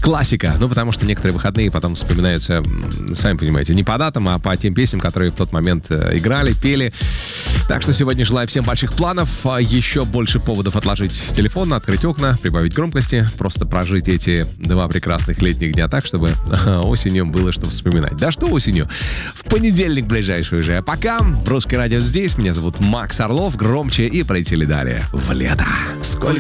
Классика. Ну, потому что некоторые выходные потом вспоминаются, сами понимаете, не по датам, а по тем песням, которые в тот момент играли, пели. Так что сегодня желаю всем больших планов, еще больше поводов отложить телефон, открыть окна, прибавить громкости, просто прожить эти 2 прекрасных летних дня так, чтобы осенью было что вспоминать. Да что осенью? В понедельник ближайший уже. А пока Русское радио здесь. Меня зовут Макс Орлов. Громче и полетели далее в лето. Сколько